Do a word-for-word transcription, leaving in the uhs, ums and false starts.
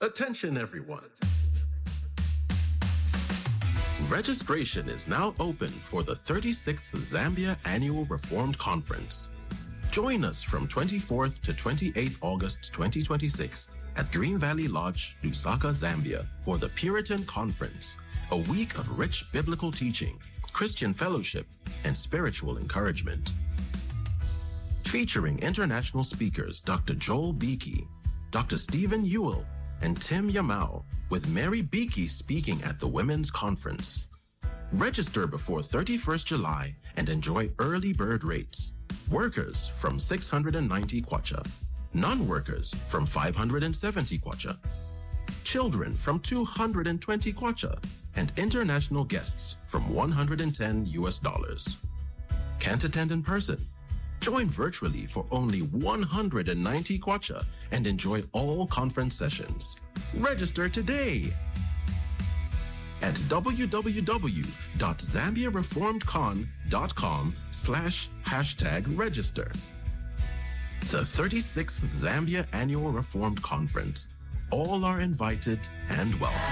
Attention everyone. Registration is now open for the thirty-sixth Zambia Annual Reformed Conference. Join us from twenty-fourth to twenty-eighth August twenty twenty-six at Dream Valley Lodge, Lusaka, Zambia for the Puritan Conference, a week of rich biblical teaching, Christian fellowship, and spiritual encouragement. Featuring international speakers Doctor Joel Beakey, Doctor Stephen Ewell, and Tim Yamau, with Mary Beakey speaking at the Women's Conference. Register before thirty-first July and enjoy early bird rates. Workers from six hundred ninety kwacha, non-workers from five hundred seventy kwacha, children from two hundred twenty kwacha, and international guests from one hundred ten U S dollars. Can't attend in person? Join virtually for only one hundred ninety kwacha and enjoy all conference sessions. Register today at www.zambiareformedcon.com slash hashtag register. The thirty-sixth Zambia Annual Reformed Conference. All are invited and welcome.